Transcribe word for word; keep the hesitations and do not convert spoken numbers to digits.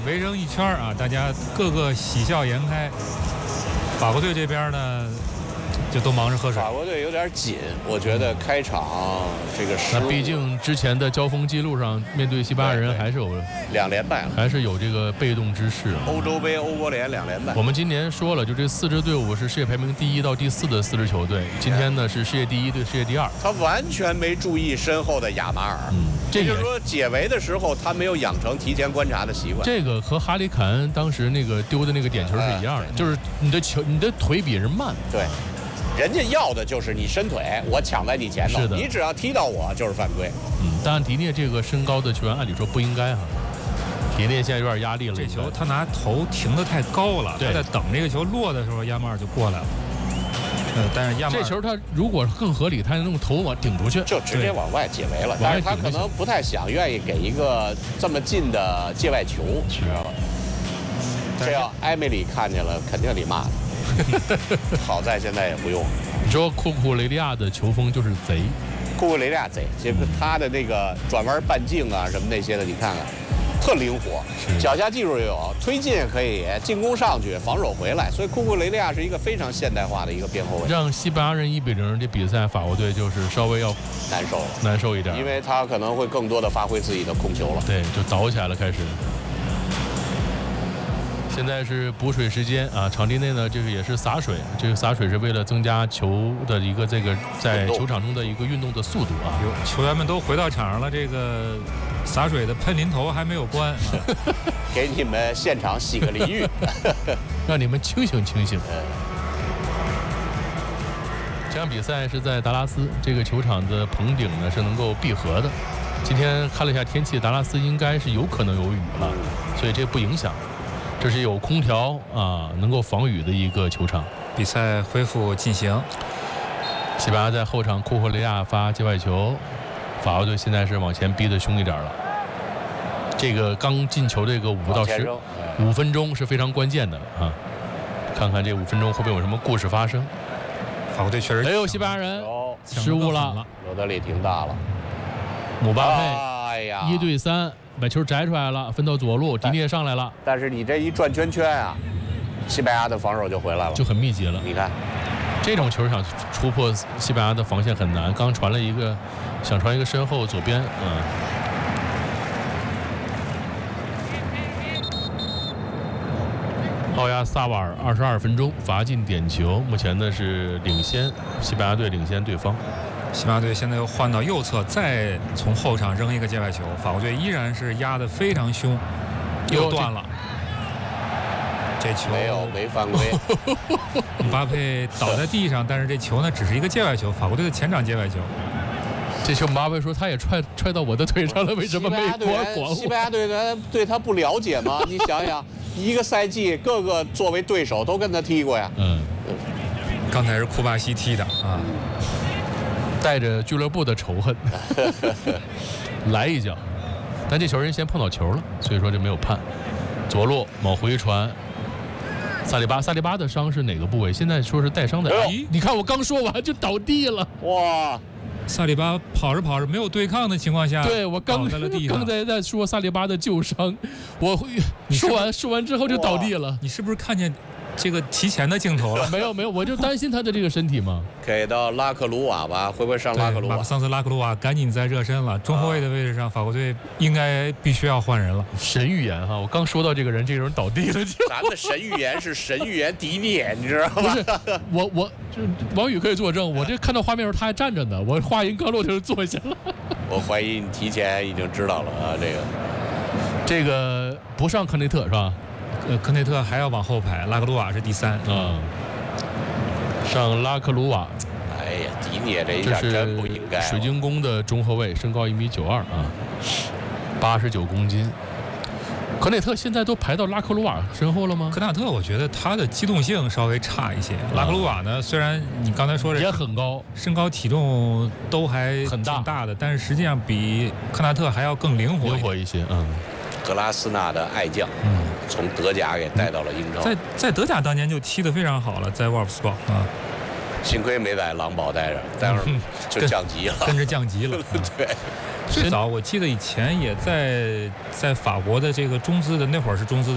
围成一圈啊，大家个个喜笑颜开。法国队这边呢，就都忙着喝水。 法国队有点紧，我觉得开场这个失误。 那毕竟之前的交锋记录上，面对西班牙人还是有两连败了， 还是有这个被动之势。 欧洲杯、欧国联两连败。 我们今年说了，就这四支队伍是世界排名第一到第四的四支球队。今天呢是世界第一对世界第二。 他完全没注意身后的亚马尔。 嗯，这也就是说解围的时候他没有养成提前观察的习惯。 这个和哈里凯恩当时那个丢的那个点球是一样的，就是你的球，你的腿比人慢。 对。人家要的就是你伸腿，我抢在你前头，你只要踢到我就是犯规。 嗯，当然迪涅这个身高的球员，按理说不应该哈。迪涅现在有点压力了。 这球他拿头停得太高了，他在等这个球落的时候，亚马尔就过来了。呃，但是亚马尔这球他如果更合理，他用头往顶出去， 就直接往外解围了。但是他可能不太想，愿意给一个这么近的界外球，知道吧？这要埃梅里看见了，肯定得骂他。好在现在也不用。 你说库库雷利亚的球风就是贼， 库库雷利亚贼，结果他的那个转弯半径啊什么那些的，你看看，特灵活，脚下技术也有，推进也可以，进攻上去，防守回来，所以库库雷利亚是一个非常现代化的一个边后卫。 让西班牙人一比零这比赛，法国队就是稍微要难受了， 难受一点， 因为他可能会更多的发挥自己的控球了。 对，就倒起来了，开始。现在是补水时间啊，场地内呢，这个也是洒水，这个洒水是为了增加球的一个这个在球场中的一个运动的速度啊。 有球员们都回到场上了，这个洒水的喷淋头还没有关， 给你们现场洗个淋浴， 让你们清醒清醒。这场比赛是在达拉斯，这个球场的棚顶呢是能够闭合的。今天看了一下天气，达拉斯应该是有可能有雨了，所以这不影响。这是有空调啊，能够防雨的一个球场。 比赛恢复进行， 西班牙在后场，库库雷亚发界外球，法国队现在是往前逼得凶一点了。这个刚进球这个五到十五分钟是非常关键的啊，看看这五分钟会不会有什么故事发生。 法国队确实， 哎呦，西班牙人失误了， 罗德里停大了， 姆巴佩， 哎呀， 一对三。把球摘出来了，分到左路，迪涅上来了。 但是你这一转圈圈啊，西班牙的防守就回来了， 就很密集了。 你看， 这种球想突破西班牙的防线很难。刚传了一个，想传一个身后左边，嗯。奥亚萨瓦尔二十二分钟罚进点球，目前呢是领先，西班牙队领先对方。 西班牙队现在又换到右侧，再从后场扔一个界外球，法国队依然是压得非常凶，又断了。这球没有没犯规， 姆巴佩倒在地上，但是这球呢只是一个界外球，法国队的前场界外球。 这球姆巴佩说他也踹踹到我的腿上了，为什么没管管我？ 西班牙队员对他不了解吗？你想想，一个赛季各个作为对手都跟他踢过呀。 嗯， 刚才是库巴西踢的啊。 带着俱乐部的仇恨来一脚，但这球人先碰到球了，所以说这没有判。左路往回传，萨利巴，萨利巴的伤是哪个部位？现在说是带伤的。 哎， 你看我刚说完就倒地了。 哇， 萨利巴跑着跑着没有对抗的情况下， 对我刚倒在了地上。 刚才在说萨利巴的旧伤，我说完说完之后就倒地了。 你是不是看见这个提前的镜头了？ 没有没有，我就担心他的这个身体嘛。 给到拉克鲁瓦吧，会不会上拉克鲁瓦？ 马克桑斯拉克鲁瓦赶紧在热身了，中后卫的位置上，法国队应该必须要换人了。 神预言哈，我刚说到这个人，这个人倒地了。 咱们神预言是神预言迪涅，你知道吗？ 不是，我我就王宇可以作证，我这看到画面时候他还站着呢，我话音刚落他就坐下了。 我怀疑你提前已经知道了啊，这个这个不上科内特是吧？ 呃，科内特还要往后排，拉克鲁瓦是第三啊、 嗯，上拉克鲁瓦。 哎呀，迪涅这一下真不应该。 水晶宫的中后卫，身高一米九二啊，八十九公斤。科内特现在都排到拉克鲁瓦身后了吗？ 科纳特，我觉得他的机动性稍微差一些。啊、拉克鲁瓦呢，虽然你刚才说的也很高， 身高体重都还很大大的，但是实际上比科纳特还要更灵活灵活一些。嗯， 格拉斯纳的爱将，嗯，从德甲给带到了英超， 在在德甲当年就踢得非常好了，在沃尔夫斯堡啊。 幸亏没在狼堡待着，待会儿就降级了， 跟着降级了。 对。 最早我记得以前也在在法国的这个中资的那会儿是中资。